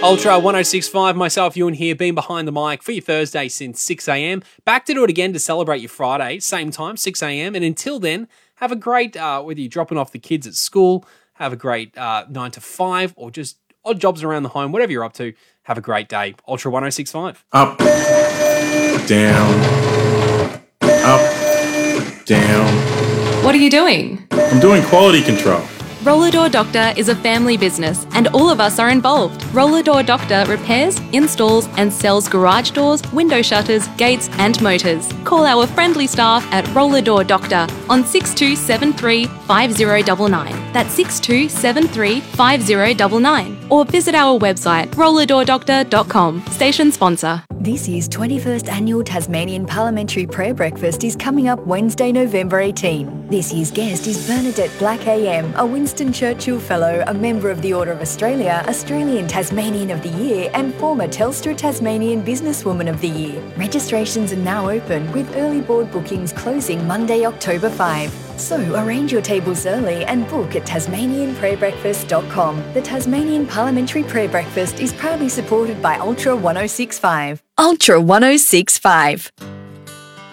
Ultra 1065, myself, Ewan here, been behind the mic for your Thursday since 6am. Back to do it again to celebrate your Friday, same time, 6am. And until then, have a great, whether you're dropping off the kids at school, have a great 9 to 5, or just odd jobs around the home, whatever you're up to, have a great day. Ultra 1065. Up, down, up, down. What are you doing? I'm doing quality control. Roller Door Doctor is a family business and all of us are involved. Roller Door Doctor repairs, installs and sells garage doors, window shutters, gates and motors. Call our friendly staff at Roller Door Doctor on 6273 5099. That's 6273 5099. Or visit our website rollerdoordoctor.com. Station sponsor. This year's 21st Annual Tasmanian Parliamentary Prayer Breakfast is coming up Wednesday, November 18. This year's guest is Bernadette Black AM, a Winston Churchill Fellow, a member of the Order of Australia, Australian Tasmanian of the Year and former Telstra Tasmanian Businesswoman of the Year. Registrations are now open with early board bookings closing Monday, October 5. So arrange your tables early and book at tasmanianprayerbreakfast.com. The Tasmanian Parliamentary Prayer Breakfast is proudly supported by Ultra 1065. Ultra 1065.